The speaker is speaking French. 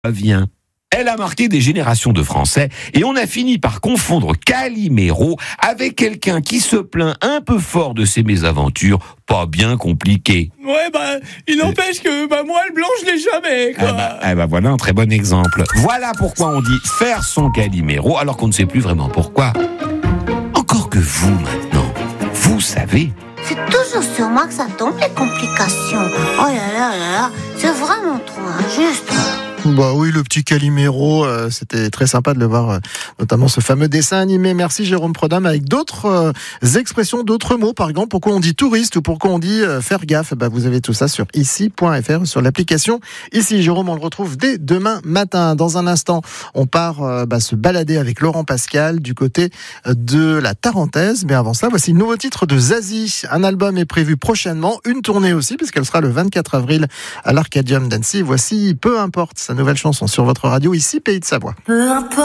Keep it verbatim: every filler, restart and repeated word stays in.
vient. Elle a marqué des générations de Français et on a fini par confondre Calimero avec quelqu'un qui se plaint un peu fort de ses mésaventures, pas bien compliquées. Ouais, bah, il n'empêche que bah, moi, le blanc, je l'ai jamais, quoi. Ah bah, ah bah voilà un très bon exemple. Voilà pourquoi on dit faire son Calimero alors qu'on ne sait plus vraiment pourquoi. Encore que vous, maintenant, vous savez. C'est toujours sur moi que ça tombe, les complications. Oh là là là là, c'est vraiment trop injuste. Bah oui, le petit Calimero, euh, c'était très sympa de le voir, euh, notamment ce fameux dessin animé. Merci Jérôme Prodhomme, avec d'autres euh, expressions, d'autres mots. Par exemple, pourquoi on dit touriste ou pourquoi on dit euh, faire gaffe. Bah, vous avez tout ça sur ici point f r, sur l'application Ici. Jérôme, on le retrouve dès demain matin. Dans un instant, on part euh, bah, se balader avec Laurent Pascal du côté de la Tarentaise. Mais avant ça, voici le nouveau titre de Zazie. Un album est prévu prochainement, une tournée aussi, puisqu'elle sera le vingt-quatre avril à l'Arcadium d'Annecy. Voici Peu importe, sa nouvelle chanson sur votre radio, ici Pays de Savoie. Peu importe.